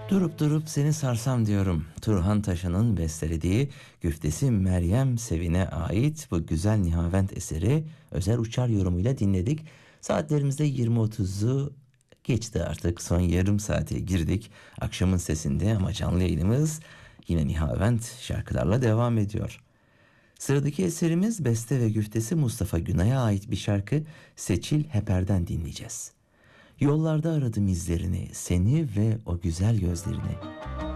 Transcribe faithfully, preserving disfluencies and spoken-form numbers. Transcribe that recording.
Durup durup seni sarsam diyorum. Turhan Taşan'ın bestelediği, güftesi Meryem Sevin'e ait bu güzel Nihavent eseri Özer Uçar yorumuyla dinledik. Saatlerimizde yirmi otuzu geçti artık. Son yarım saate girdik. Akşamın sesinde ama canlı yayınımız yine Nihavent şarkılarla devam ediyor. Sıradaki eserimiz beste ve güftesi Mustafa Günay'a ait bir şarkı, Seçil Heper'den dinleyeceğiz. Yollarda aradım izlerini, seni ve o güzel gözlerini.